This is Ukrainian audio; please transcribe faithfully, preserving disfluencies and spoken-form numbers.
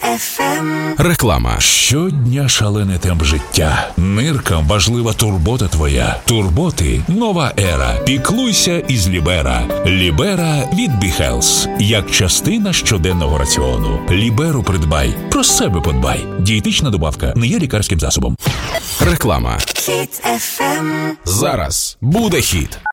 еф ем. Реклама. Щодня шалений темп життя. Ниркам важлива турбота твоя. Турботи – нова ера. Піклуйся із Лібера. Лібера від Бі-Хелс. Як частина щоденного раціону. Ліберу придбай. Про себе подбай. Дієтична добавка не є лікарським засобом. Реклама. Хіт еф ем. Зараз буде хіт.